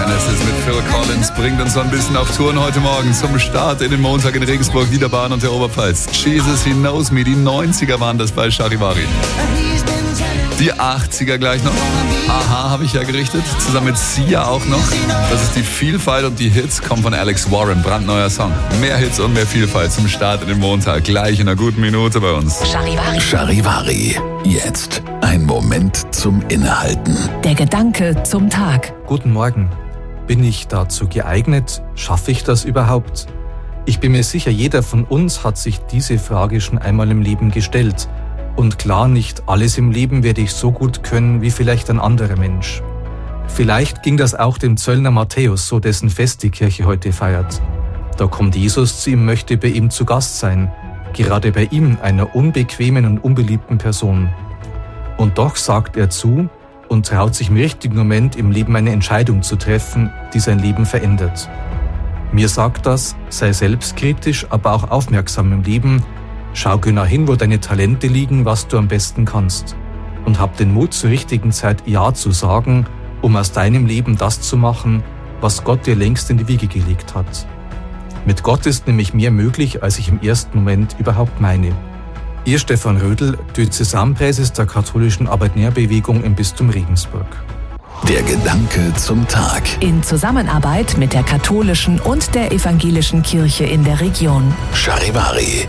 Genesis mit Phil Collins bringt uns so ein bisschen auf Touren heute Morgen zum Start in den Montag in Regensburg, Niederbayern und der Oberpfalz. Jesus, He Knows Me, die 90er waren das bei Charivari. Die 80er gleich noch. Aha, habe ich ja gerichtet. Zusammen mit Sia auch noch. Das ist die Vielfalt und die Hits kommen von Alex Warren. Brandneuer Song. Mehr Hits und mehr Vielfalt zum Start in den Montag. Gleich in einer guten Minute bei uns. Charivari. Jetzt ein Moment zum Innehalten. Der Gedanke zum Tag. Guten Morgen. Bin ich dazu geeignet? Schaffe ich das überhaupt? Ich bin mir sicher, jeder von uns hat sich diese Frage schon einmal im Leben gestellt. Und klar, nicht alles im Leben werde ich so gut können wie vielleicht ein anderer Mensch. Vielleicht ging das auch dem Zöllner Matthäus so, dessen Fest die Kirche heute feiert. Da kommt Jesus zu ihm, möchte bei ihm zu Gast sein. Gerade bei ihm, einer unbequemen und unbeliebten Person. Und doch sagt er zu und traut sich im richtigen Moment im Leben eine Entscheidung zu treffen, die sein Leben verändert. Mir sagt das, sei selbstkritisch, aber auch aufmerksam im Leben. Schau genau hin, wo deine Talente liegen, was du am besten kannst. Und hab den Mut, zur richtigen Zeit Ja zu sagen, um aus deinem Leben das zu machen, was Gott dir längst in die Wiege gelegt hat. Mit Gott ist nämlich mehr möglich, als ich im ersten Moment überhaupt meine. Ihr Stefan Rödl, Diözesanpräses der katholischen Arbeitnehmerbewegung im Bistum Regensburg. Der Gedanke zum Tag. In Zusammenarbeit mit der katholischen und der evangelischen Kirche in der Region. Charivari.